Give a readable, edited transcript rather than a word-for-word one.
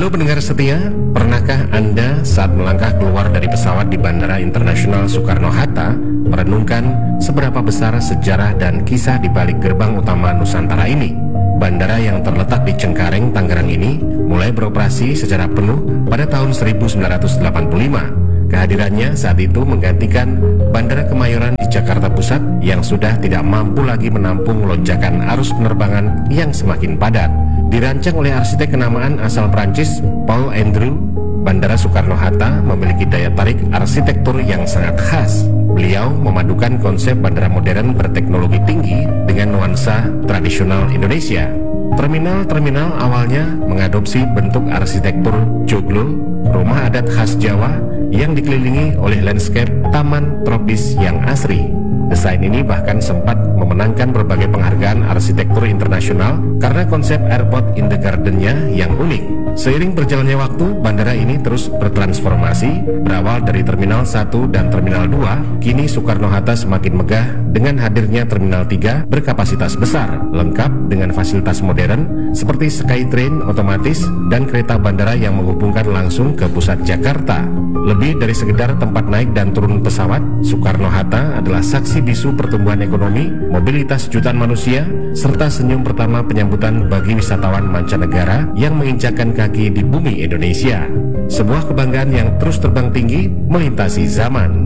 Halo pendengar setia, pernahkah Anda saat melangkah keluar dari pesawat di Bandara Internasional Soekarno-Hatta merenungkan seberapa besar sejarah dan kisah di balik gerbang utama Nusantara ini? Bandara yang terletak di Cengkareng, Tangerang ini mulai beroperasi secara penuh pada tahun 1985. Kehadirannya saat itu menggantikan Bandara Kemayoran di Jakarta Pusat yang sudah tidak mampu lagi menampung lonjakan arus penerbangan yang semakin padat. Dirancang oleh arsitek kenamaan asal Prancis, Paul Andrew, Bandara Soekarno-Hatta memiliki daya tarik arsitektur yang sangat khas. Beliau memadukan konsep bandara modern berteknologi tinggi dengan nuansa tradisional Indonesia. Terminal-terminal awalnya mengadopsi bentuk arsitektur joglo, rumah adat khas Jawa yang dikelilingi oleh landscape taman tropis yang asri. Desain ini bahkan sempat memenangkan berbagai penghargaan arsitektur internasional karena konsep airport in the garden-nya yang unik. Seiring berjalannya waktu, bandara ini terus bertransformasi. Berawal dari Terminal 1 dan Terminal 2, kini Soekarno-Hatta semakin megah dengan hadirnya Terminal 3 berkapasitas besar, lengkap dengan fasilitas modern seperti Skytrain otomatis dan kereta bandara yang menghubungkan langsung ke pusat Jakarta. Lebih dari sekedar tempat naik dan turun pesawat, Soekarno-Hatta adalah saksi bisu pertumbuhan ekonomi, mobilitas jutaan manusia, serta senyum pertama penyambutan bagi wisatawan mancanegara yang menginjakkan kaki di bumi Indonesia. Sebuah kebanggaan yang terus terbang tinggi melintasi zaman.